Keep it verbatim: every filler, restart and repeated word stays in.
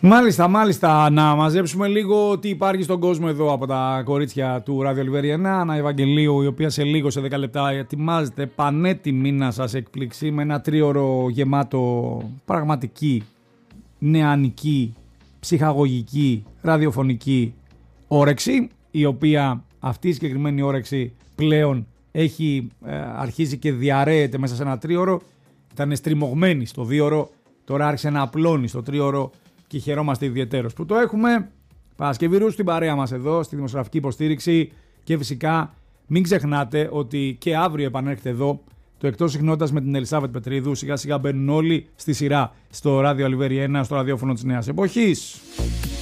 Μάλιστα, μάλιστα. Να μαζέψουμε λίγο τι υπάρχει στον κόσμο εδώ από τα κορίτσια του Radio Oliveri ένα. Ανά Ευαγγελίου, η οποία σε λίγο, σε δέκα λεπτά, ετοιμάζεται πανέτοιμη να σας εκπληξεί με ένα τρίωρο γεμάτο πραγματική, νεανική, ψυχαγωγική, ραδιοφωνική όρεξη, η οποία αυτή η συγκεκριμένη όρεξη πλέον έχει ε, αρχίσει και διαρρέεται μέσα σε ένα τρίωρο. Ήταν στριμωγμένη στο δίωρο, τώρα άρχισε να απλώνει στο τρίωρο και χαιρόμαστε ιδιαιτέρως που το έχουμε. Παρασκευή Ρου στην παρέα μας εδώ, στη δημοσιογραφική υποστήριξη, και φυσικά μην ξεχνάτε ότι και αύριο επανέρχεται εδώ το Εκτός Συχνότητας με την Ελισάβετ Πετρίδου. Σιγά σιγά μπαίνουν όλοι στη σειρά στο Radio Oliveri ένα, στο ραδιόφωνο της νέας εποχής.